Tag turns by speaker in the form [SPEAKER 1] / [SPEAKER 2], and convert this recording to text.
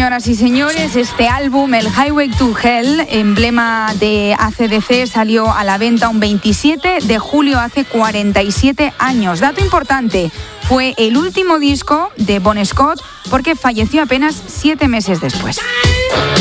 [SPEAKER 1] señoras y señores, este álbum, el Highway to Hell, emblema de AC/DC, salió a la venta un 27 de julio hace 47 años. Dato importante, fue el último disco de Bon Scott porque falleció apenas 7 meses después.